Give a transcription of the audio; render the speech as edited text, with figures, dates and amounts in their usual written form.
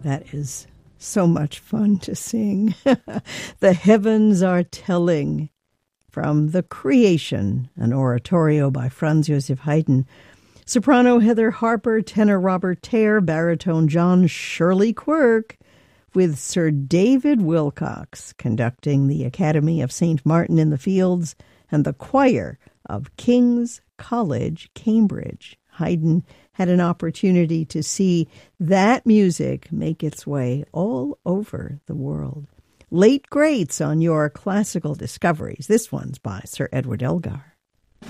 That is so much fun to sing. The Heavens Are Telling, from The Creation, an oratorio by Franz Joseph Haydn. Soprano Heather Harper, tenor Robert Thayer, baritone John Shirley Quirk, with Sir David Wilcox conducting the Academy of St. Martin in the Fields and the choir of King's College, Cambridge. Haydn had an opportunity to see that music make its way all over the world. Late Greats on your classical discoveries. This one's by Sir Edward Elgar.